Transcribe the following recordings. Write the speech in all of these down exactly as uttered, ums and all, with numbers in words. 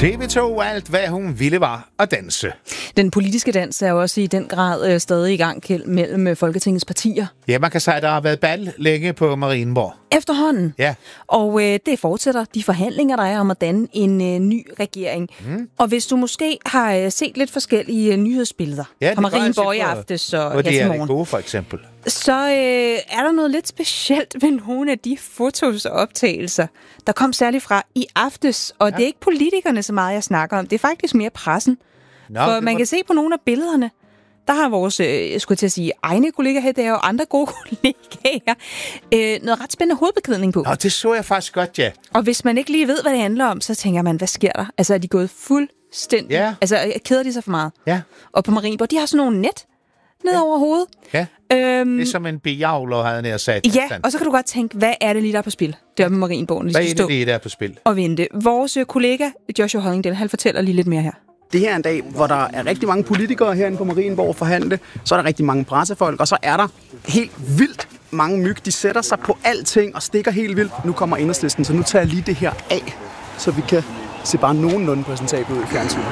T V to, alt hvad hun ville var at danse. Den politiske dans er jo også i den grad øh, stadig i gang, Kjeld, mellem øh, Folketingets partier. Ja, man kan sige, at der har været bal længe på Marienborg. Efterhånden. Ja. Og øh, det fortsætter de forhandlinger, der er om at danne en øh, ny regering. Mm. Og hvis du måske har øh, set lidt forskellige øh, nyhedsbilleder ja, fra Marienborg i aftes og her til morgen, gode, for eksempel. så øh, er der noget lidt specielt ved nogle af de fotos og optagelser, der kom særligt fra i aftes. Og ja. Det er ikke politikerne så meget, jeg snakker om. Det er faktisk mere pressen. Nå, For man må... kan se på nogle af billederne, der har vores, øh, jeg skulle til at sige, egne kollegaer her, der og andre gode kollegaer, øh, noget ret spændende hovedbeklædning på. Nå, det så jeg faktisk godt, ja. Og hvis man ikke lige ved, hvad det handler om, så tænker man, hvad sker der? Altså, er de gået fuldstændig? Ja. Altså, keder de sig for meget? Ja. Og på Marienborg, de har sådan nogle net ned ja. over hovedet. Ja. Øhm, det er som en bejavler, havde nær sat. Ja, og så kan du godt tænke, hvad er det lige, der er på spil? Det er med Marienborg, hvad er det lige, der er på spil? Og vente. Vores kollega, Joshua Hollingdale, han fortæller lige lidt mere her. Det her er en dag, hvor der er rigtig mange politikere herinde på Marienborg at forhandle. Så er der rigtig mange pressefolk, og så er der helt vildt mange myg. De sætter sig på alting og stikker helt vildt. Nu kommer Enhedslisten, så nu tager jeg lige det her af, så vi kan se bare nogenlunde præsentabelt ud i fjernsynet.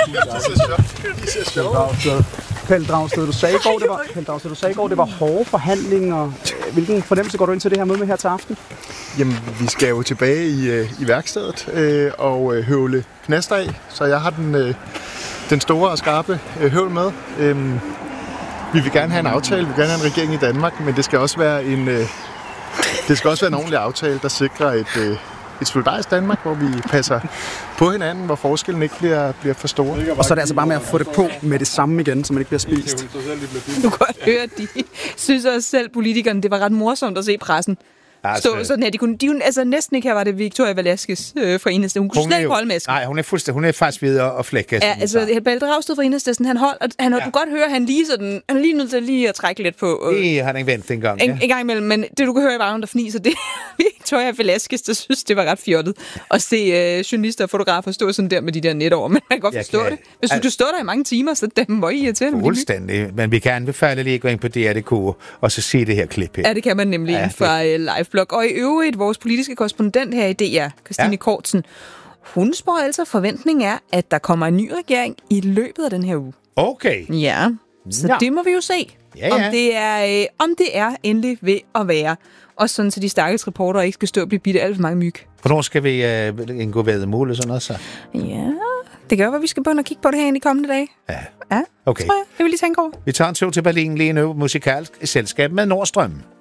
Pelle Dragsted, du sagde i går, det var, Pelle Dragsted, du sagde i går, det var hårde forhandlinger. Hvilken fornemmelse går du ind til det her møde med her til aften? Jamen, vi skal jo tilbage i, øh, i værkstedet øh, og øh, høvle knaster af, så jeg har den, øh, den store og skarpe øh, høvl med. Øhm, vi vil gerne have en aftale, vi vil gerne have en regering i Danmark, men det skal også være en, øh, det skal også være en ordentlig aftale, der sikrer et, øh, et solidarisk Danmark, hvor vi passer på hinanden, hvor forskellen ikke bliver, bliver for stor. Og så er det altså bare med at få det på med det samme igen, så man ikke bliver spist. Du kan godt høre, at de synes også selv, politikerne, det var ret morsomt at se pressen. Altså, Stå sådan her. De kunne, de kunne altså næsten ikke her, var det Victoria Velasquez øh, fra Enhedslisten. Hun kunne hun slet ikke holde masken. Nej, hun er fuldstændig, hun er faktisk ved at flække. Ja, altså Pelle Dragsted fra Enhedslisten, han holdt, og han, ja. Du kan godt høre, han lige sådan, han er lige nødt til lige at trække lidt på. Øh, det har han ikke ventet engang. En, ja. en gang imellem, men det du kan høre, var hun der fniser, det Victoria Velasquez, der synes, det var ret fjottet at se øh, journalister og fotografer stå sådan der med de der net over, men man kan godt forstå kan, det. Hvis du al- skulle stå der i mange timer, så dem må I irriterende. Fuldstændig, men vi kan anbefale lige at gå ind på D R punktum d k og så se det her klip her. Ja, det kan man nemlig ja, fra øh, Liveblog. Og i øvrigt, vores politiske korrespondent her i D R, Christine ja. Kortsen, hun spår altså, forventning er, at der kommer en ny regering i løbet af den her uge. Okay. Ja, så ja. Det må vi jo se, ja, ja. Om, det er, øh, om det er endelig ved at være. Også sådan, så de stakkels reportere ikke skal stå og blive bidt alt for mange myg. Hvornår skal vi øh, indgå væddemål og sådan noget så? Ja, det gør, at vi skal begynde at kigge på det her i de kommende dage. Ja. Ja, okay. tror jeg. Det vil lige tænke over. Vi tager en tur til Berlin lige nu, musikalsk i selskab med Nordstrøm.